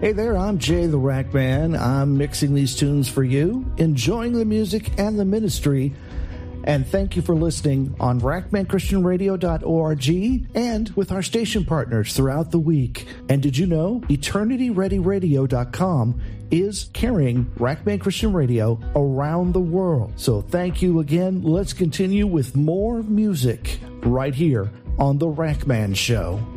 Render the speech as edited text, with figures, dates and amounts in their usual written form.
Hey there, I'm Jay the Rack Man. I'm mixing these tunes for you, enjoying the music and the ministry. And thank you for listening on rackmanchristianradio.org and with our station partners throughout the week. And did you know EternityReadyRadio.com is carrying Rackman Christian Radio around the world? So thank you again. Let's continue with more music right here on The Rackman Show.